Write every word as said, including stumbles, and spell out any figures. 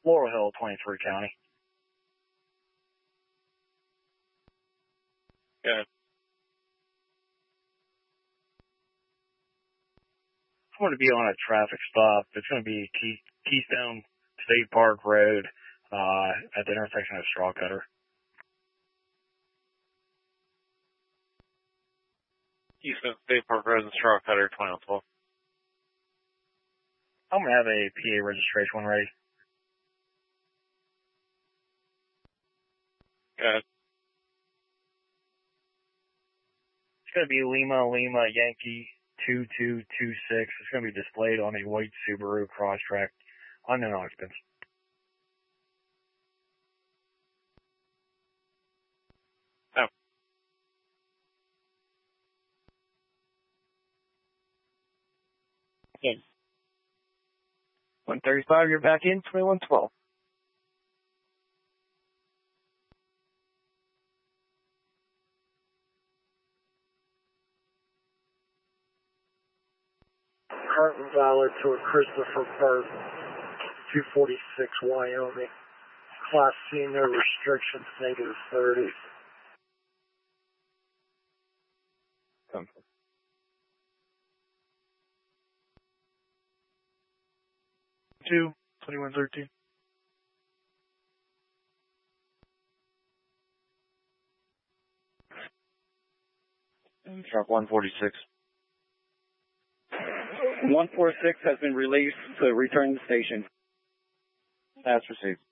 Laurel Hill, twenty-three County. Good. I'm going to be on a traffic stop. It's going to be Key, Keystone State Park Road uh, at the intersection of Straw Cutter. Keystone State Park Road and Straw Cutter, twenty twelve. I'm going to have a P A registration one ready. Good. It's going to be Lima, Lima, Yankee, two two two six. It's going to be displayed on a white Subaru Crosstrek, unknown occupants. Oh. Good. one thirty-five, you're back in, twenty-one twelve. Carton Valor to a Christopher Burke, two forty-six Wyoming. Class C, no restrictions, negative thirty. Come. Two, twenty-one thirteen. Truck one forty-six. one forty-six has been released to return to the station. That's received.